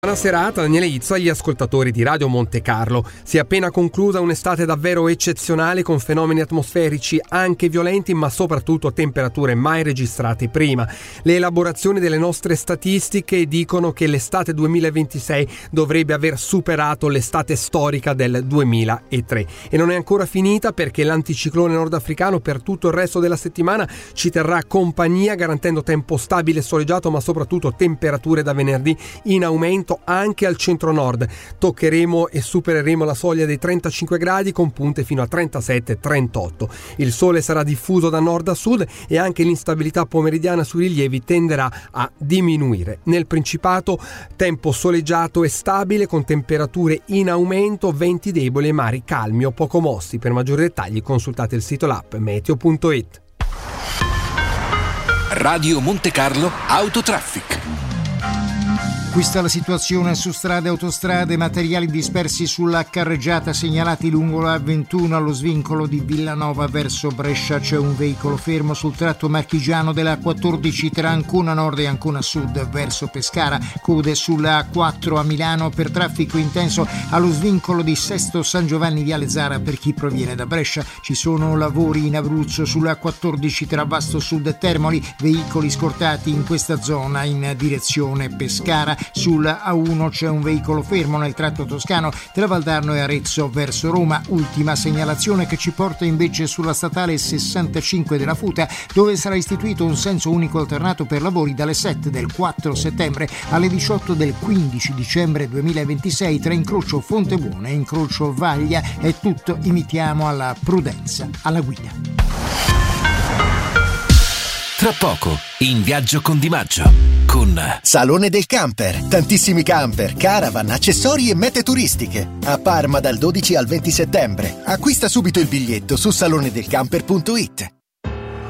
Buona serata, Daniele Izzo agli ascoltatori di Radio Monte Carlo. Si è appena conclusa un'estate davvero eccezionale con fenomeni atmosferici anche violenti, ma soprattutto temperature mai registrate prima. Le elaborazioni delle nostre statistiche dicono che l'estate 2026 dovrebbe aver superato l'estate storica del 2003. E non è ancora finita, perché l'anticiclone nordafricano per tutto il resto della settimana ci terrà compagnia, garantendo tempo stabile e soleggiato, ma soprattutto temperature da venerdì in aumento anche al centro-nord. Toccheremo e supereremo la soglia dei 35 gradi con punte fino a 37-38. Il sole sarà diffuso da nord a sud e anche l'instabilità pomeridiana sui rilievi tenderà a diminuire. Nel Principato tempo soleggiato e stabile con temperature in aumento, venti deboli e mari calmi o poco mossi. Per maggiori dettagli consultate il sito l'app meteo.it. Radio Monte Carlo Autotraffic. Questa è la situazione su strade e autostrade. Materiali dispersi sulla carreggiata segnalati lungo la A21 allo svincolo di Villanova verso Brescia. C'è un veicolo fermo sul tratto marchigiano della A14 tra Ancona Nord e Ancona Sud verso Pescara. Code sulla A4 a Milano per traffico intenso allo svincolo di Sesto San Giovanni Viale Zara per chi proviene da Brescia. Ci sono lavori in Abruzzo sulla A14 tra Vasto Sud e Termoli, veicoli scortati in questa zona in direzione Pescara. Sulla A1 c'è un veicolo fermo nel tratto toscano tra Valdarno e Arezzo verso Roma. Ultima segnalazione che ci porta invece sulla statale 65 della Futa, dove sarà istituito un senso unico alternato per lavori dalle 7 del 4 settembre alle 18 del 15 dicembre 2026 tra incrocio Fontebuona e incrocio Vaglia. È tutto, invitiamo alla prudenza alla guida. Tra poco, in viaggio con Di Maggio, con Salone del Camper. Tantissimi camper, caravan, accessori e mete turistiche. A Parma dal 12 al 20 settembre. Acquista subito il biglietto su salonedelcamper.it.